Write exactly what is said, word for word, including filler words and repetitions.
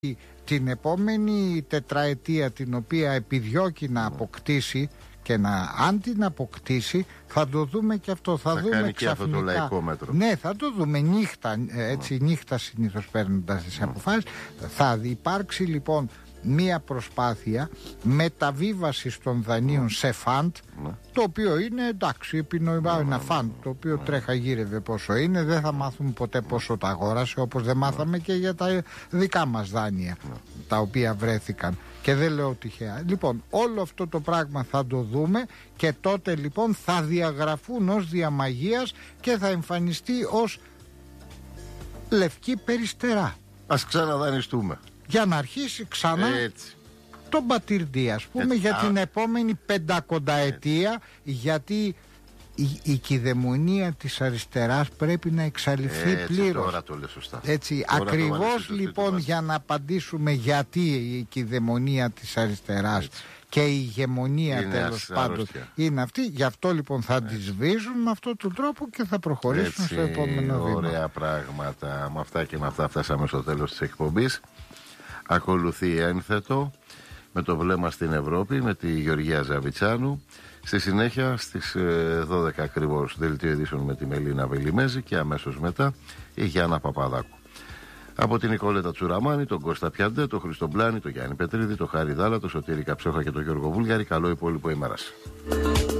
την επόμενη τετραετία, την οποία επιδιώκει να αποκτήσει, και να, αν την αποκτήσει, θα το δούμε και αυτό. Θα, θα δούμε κάνει ξαφνικά, και αυτό το λαϊκό μέτρο. Ναι, θα το δούμε νύχτα, έτσι, mm. νύχτα συνήθως παίρνοντας τις mm. αποφάσεις. Θα υπάρξει λοιπόν μία προσπάθεια μεταβίβασης των δανείων mm. σε φαντ, mm. το οποίο είναι εντάξει, επινοημά mm. ένα φαντ, το οποίο mm. τρέχα γύρευε πόσο είναι, δεν θα μάθουμε ποτέ πόσο τα αγόρασε, όπως δεν μάθαμε mm. και για τα δικά μας δάνεια, mm. τα οποία βρέθηκαν. Και δεν λέω τυχαία. Λοιπόν, όλο αυτό το πράγμα θα το δούμε και τότε λοιπόν θα διαγραφούν ως διαμαγείας και θα εμφανιστεί ως λευκή περιστερά. Ας ξαναδανιστούμε. Για να αρχίσει ξανά έτσι. τον πατήρντι, ας πούμε, έτσι. για την επόμενη πεντακονταετία, γιατί η, η κυδαιμονία της αριστεράς πρέπει να εξαλειφθεί πλήρως. Τώρα το λες σωστά. Έτσι, ακριβώς λοιπόν για να απαντήσουμε γιατί η κυδαιμονία της αριστεράς έτσι. και η ηγεμονία τέλος πάντων είναι αυτή, γι' αυτό λοιπόν θα έτσι. τη σβήσουν με αυτόν τον τρόπο και θα προχωρήσουν έτσι, στο επόμενο βήμα. Ωραία πράγματα. Με αυτά και με αυτά φτάσαμε στο τέλος της εκπομπής. Ακολουθεί ένθετο με το βλέμμα στην Ευρώπη με τη Γεωργία Ζαβιτσάνου. Στη συνέχεια στις δώδεκα ακριβώς δελτίο ειδήσεων με τη Μελίνα Βελιμέζη και αμέσως μετά η Γιάννα Παπαδάκου. Από την Νικόλετα Τσουραμάνη, τον Κώστα Πιαντέ, τον Χρήστο Μπλάνη, τον Γιάννη Πετρίδη, τον Χάρη Δάλα, τον Σωτήρη Καψόχα και τον Γιώργο Βούλγαρη. Καλό υπόλοιπο ημέρας.